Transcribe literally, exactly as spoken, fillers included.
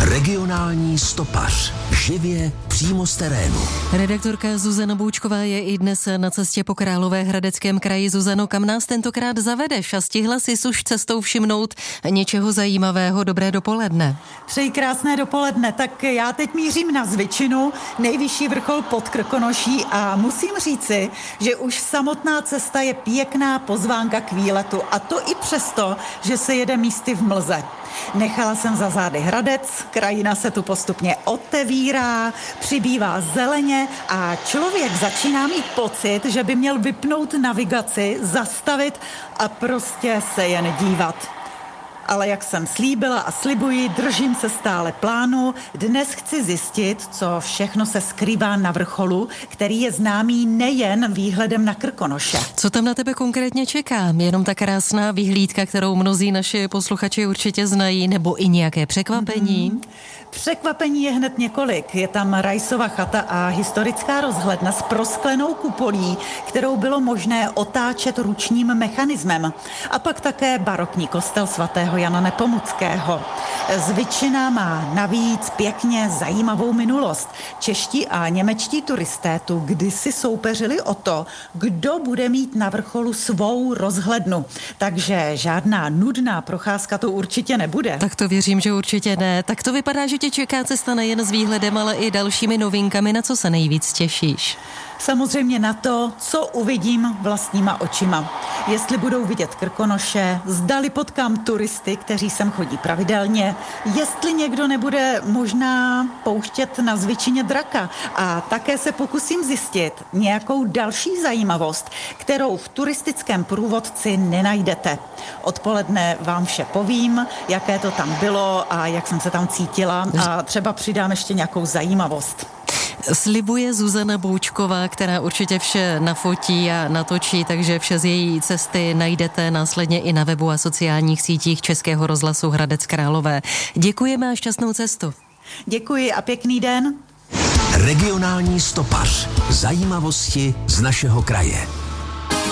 Regionální stopař. Živě přímo z terénu. Redaktorka Zuzana Boučková je i dnes na cestě po Královéhradeckém kraji. Zuzano, kam nás tentokrát zavedeš a stihla jsi už cestou všimnout něčeho zajímavého? Dobré dopoledne. Přeji krásné dopoledne. Tak já teď mířím na Zvičinu, nejvyšší vrchol pod Krkonoší, a musím říci, že už samotná cesta je pěkná pozvánka k výletu, a to i přesto, že se jede místy v mlze. Nechala jsem za zády Hradec, krajina se tu postupně otevírá, přibývá zeleně a člověk začíná mít pocit, že by měl vypnout navigaci, zastavit a prostě se jen dívat. Ale jak jsem slíbila a slibuji, držím se stále plánu. Dnes chci zjistit, co všechno se skrývá na vrcholu, který je známý nejen výhledem na Krkonoše. Co tam na tebe konkrétně čeká? Jenom ta krásná vyhlídka, kterou mnozí naši posluchači určitě znají, nebo i nějaké překvapení? Mm-hmm. Překvapení je hned několik. Je tam Rajsova chata a historická rozhledna s prosklenou kupolí, kterou bylo možné otáčet ručním mechanismem. A pak také barokní kostel svatého Jana Nepomuckého. Zvičina má navíc pěkně zajímavou minulost. Čeští a němečtí turisté tu kdysi soupeřili o to, kdo bude mít na vrcholu svou rozhlednu. Takže žádná nudná procházka to určitě nebude. Tak to věřím, že určitě ne. Tak to vypadá, že tě čeká cesta nejen s výhledem, ale i dalšími novinkami. Na co se nejvíc těšíš? Samozřejmě na to, co uvidím vlastníma očima. Jestli budou vidět Krkonoše, zdali potkám turisty, kteří sem chodí pravidelně, jestli někdo nebude možná pouštět na Zvičině draka, a také se pokusím zjistit nějakou další zajímavost, kterou v turistickém průvodci nenajdete. Odpoledne vám vše povím, jaké to tam bylo a jak jsem se tam cítila, a třeba přidám ještě nějakou zajímavost. Slibuje Zuzana Boučková, která určitě vše nafotí a natočí, takže vše z její cesty najdete následně i na webu a sociálních sítích Českého rozhlasu Hradec Králové. Děkujeme a šťastnou cestu. Děkuji a pěkný den. Regionální stopař. Zajímavosti z našeho kraje.